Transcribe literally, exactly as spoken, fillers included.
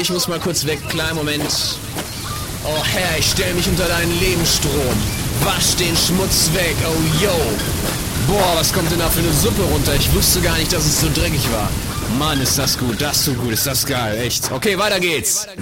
ich muss mal kurz weg. Kleinen Moment. Oh Herr, ich stell mich unter deinen Lebensstrom. Wasch den Schmutz weg. Oh yo. Boah, was kommt denn da für eine Suppe runter? Ich wusste gar nicht, dass es so dreckig war. Mann, ist das gut. Das ist so gut. Ist das geil. Echt. Okay, weiter geht's.